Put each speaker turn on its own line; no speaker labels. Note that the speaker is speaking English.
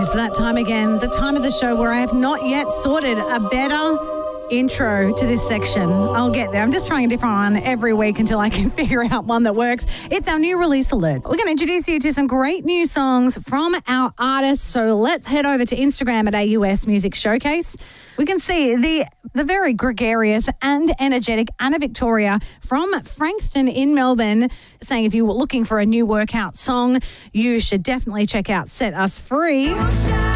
It's that time again, the time of the show where I have not yet sorted a better intro to this section. I'll get there. I'm just trying a different one every week until I can figure out one that works. It's our new release alert. We're going to introduce you to some great new songs from our artists. So let's head over to Instagram at AUS Music Showcase. We can see the very gregarious and energetic Anna Victoria from Frankston in Melbourne saying if you were looking for a new workout song, you should definitely check out Set Us Free.